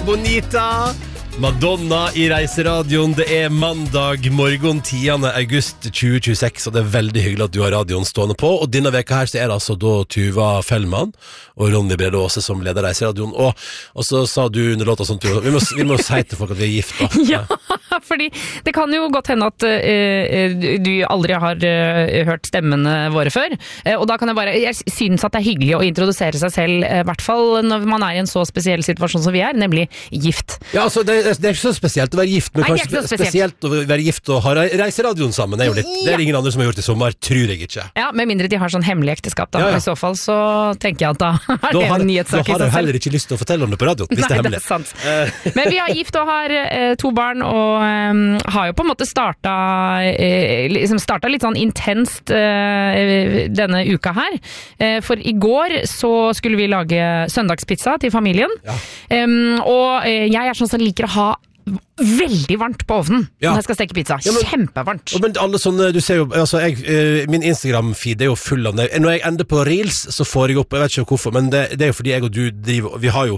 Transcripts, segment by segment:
Bonita Madonna I Reiseradioen. Det mandag morgen 10. august 2026, og det veldig hyggelig at du har radioen stående på. Og denne veka her så det altså da Tuva Fellmann og Ronny Brede Aase som leder Reiseradioen. Og så sa du under låta sånn, Tuva, vi må si til folk at vi gift da. Ja, fordi det kan jo godt hende at du aldri har hørt stemmene våre før. Og da kan jeg synes at det hyggelig å introdusere seg selv, I hvert fall når man I en så spesiell situasjon som vi nemlig gift. Ja, altså det ikke så spesielt å være gift, men kanskje spesielt å være gift og ha Reiseradioen sammen jo litt. Det ingen andre som har gjort I sommer, tror jeg ikke. Ja, med mindre de har sånn hemmelig ekteskap da. Ja. I så fall så tenker jeg at da det en nyhetssak I seg selv. Da har du heller ikke lyst til å fortelle om det på radioen, hvis det hemmelig. Nei, det sant. Men vi har gift og har 2 barn, og har jo på en måte startet litt sånn intenst denne uka her. For I går så skulle vi lage søndagspizza til familien. Ja. Og jeg sånn som liker å ha veldig varmt på ovnen når jeg skal steke pizza. Kjempevarmt. Men alle sånne, du ser jo, altså min Instagram-feed jo full av det. Når jeg ender på Reels, så får jeg opp, jeg vet ikke hvorfor, men det jo fordi jeg og du driver,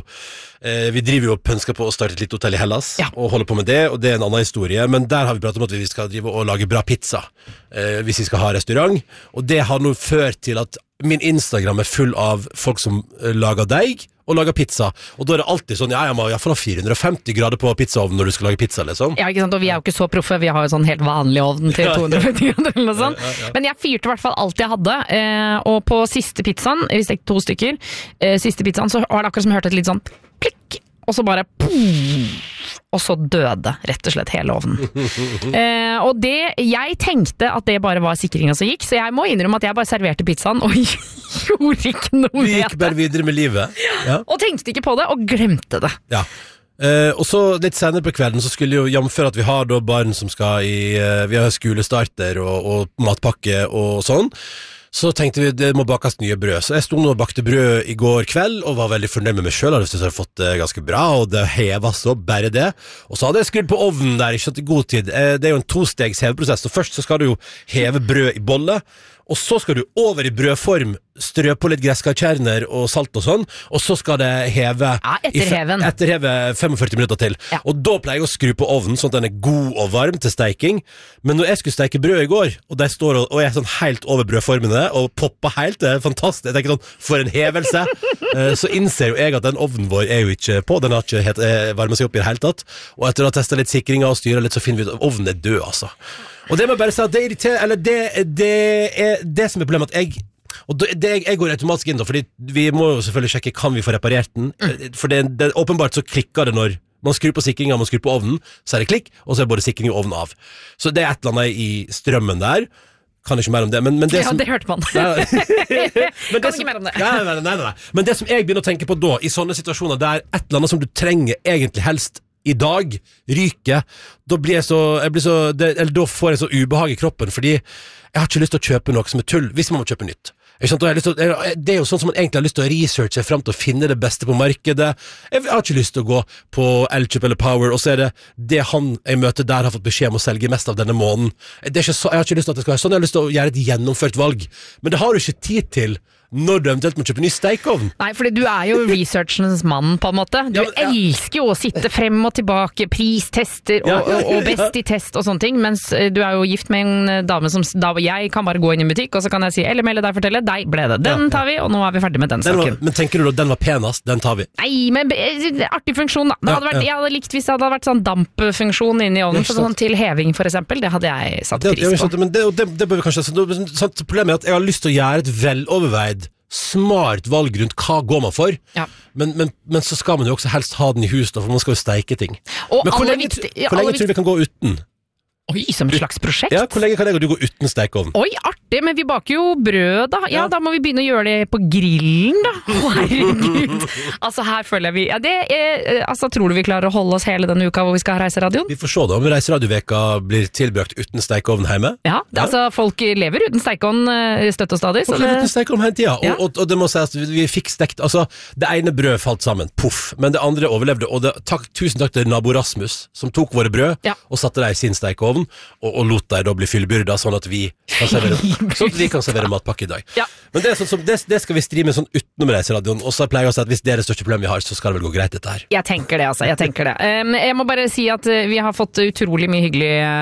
vi driver jo og pønsker på å starte et litt hotell I Hellas, og holder på med det, og det en annen historie, men der har vi pratet om at vi skal drive og lage bra pizza, hvis vi skal ha restaurant, og det har nå ført til at min Instagram full av folk som lager deig, og lager pizza, og da det alltid sånn, jeg må I hvert fall ha 450 grader på pizzaovnen når du skal lage pizza, liksom. Ja, ikke sant, og vi jo ikke så proffe, vi har jo sånn helt vanlig ovn til 250 grader eller noe sånt. Men jeg fyrte I hvert fall alt jeg hadde, og på siste pizzaen, vi stekte 2 stykker, siste pizzaen, så var det akkurat som jeg hørte et litt sånn plikk, og så bare og så døde rett og slett hele ovnen. Og jeg tenkte at det bare var sikringen som gikk, så jeg må innrømme at jeg bare serverte pizzaen og gjorde ikke noe med det. Du gikk bare videre med livet. Ja. Og tenkte ikke på det, og glemte det. Ja. Og så litt senere på kvelden så skulle jo jamføre at vi har da barn som skal vi har skolestarter og matpakke og sånn. Så tenkte vi, det må bakes nye brød. Så jeg stod nå og bakte brød I går kveld, og var veldig fornøyd med meg selv. Jeg hadde fått det ganske bra, og det hevet så bare det. Og så hadde jeg skrudd på ovnen der, ikke sant, I god tid. Det jo en 2-stegs heveprosess. Så først så skal du jo heve brød I bolle, og så skal du over I brødform, strø på litt gresskarkjerner og salt og sånn, og så skal det heve etterheve 45 minutter til. Ja. Og da pleier jeg å skru på ovnen, sånn at den god og varm til steiking. Men når jeg skulle steike brød I går, og de står og jeg sånn helt over brødformene, og popper helt, det fantastisk. Jeg tenker sånn, for en hevelse. Så innser jo jeg at den ovnen vår jo ikke på, den har ikke varmet seg opp I det hele tatt. Og etter å ha testet litt sikringer og styret litt, så finner vi ut at ovnen død, altså. Og det må jeg bare si at det irriterer, eller det som problemet at jeg går automatisk inn da, fordi vi må jo selvfølgelig sjekke, kan vi få reparert den? For det åpenbart så klikker det når man skrur på sikringen, man skrur på ovnen, så det klikk, og så både sikring og ovnen av. Så det et eller annet I strømmen der, kan ikke mer om det, men det som... Ja, det hørte man. Kan ikke mer om det. Nei. Men det som jeg begynner å tenke på da, I sånne situasjoner der et eller annet som du trenger egentlig helst I dag ryker, da da får jeg så ubehag I kroppen, fordi jeg har ikke lyst til å kjøpe noe som tull, hvis man må kjøpe nytt. Det jo sånn som man egentlig har lyst til å researche frem til å finne det beste på markedet. Jeg har ikke lyst til å gå på Elkjøp eller Power, og så det han jeg møter der har fått beskjed om å selge mest av denne måneden. Jeg har ikke lyst til at det skal være sånn, jeg har lyst til å gjøre et gjennomført valg. Men det har du ikke tid til når du eventuelt må kjøpe ny stekeovn. Nei, fordi du jo researchens mann på en måte. Du elsker jo å sitte frem og tilbake, pristester og best I test og sånne ting, mens du jo gift med en dame som da jeg kan bare gå inn I butikk, og så kan jeg si, eller melde deg fortelle, deg ble det. Den tar vi, og nå vi ferdig med den saken. Men tenker du da, den var penast, den tar vi? Nei, men artig funksjon da. Jeg hadde likt hvis det hadde vært sånn dampfunksjon inne I ovnen, sånn til heving for eksempel, det hadde jeg satt pris på. Men det bør vi kanskje, problemet at jeg har lyst til å gjøre et veloverveid smart valg rundt hva går man for, men så skal man jo også helst ha den I hus da, for man skal jo steike ting. Men hvor lenge tror du vi kan gå uten? Oi, som et slags prosjekt? Ja, hvor lenge kan jeg og du gå uten stekeovn? Oi, artig, men vi baker jo brød da. Ja, da må vi begynne å gjøre det på grillen da. Herregud. Altså, her føler jeg vi... tror du vi klarer å holde oss hele denne uka hvor vi skal ha Reiseradioen? Vi får se da, om Reiseradioveka blir tilbrakt uten stekeovn hjemme. Ja, altså folk lever uten stekeovn støtt og stadig. Folk lever uten stekeovn hele tiden, og det må sies at vi fikk stekt, altså, det ene brød falt sammen, puff, men det andre overlevde, og tusen takk til nabo Rasmus, som tok våre brød og satte det I sin stekeovn, og lot deg da bli fyllbyrda, sånn at vi kan servere sånn at vi kan servere matpakke i dag. Ja. Men det, er sånn som, det skal vi streame sånn utenom reiseradioen, og så pleier jeg å si at hvis det er det største problemet vi har, så skal det vel gå greit dette her. Jeg tenker det, altså. Jeg må bare si at vi har fått utrolig mye hyggelig